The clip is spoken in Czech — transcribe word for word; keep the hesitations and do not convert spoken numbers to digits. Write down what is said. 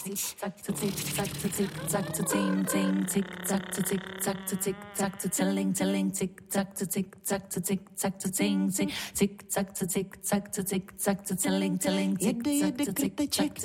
zack to tick, zack to tick, zack to ting ting, tick zack to tick, zack to tick, zack to telling telling, tick zack to tick, zack to tick, zack to ting ting, tick zack to tick, zack to tick, zack to telling telling, tick zack to tick, zack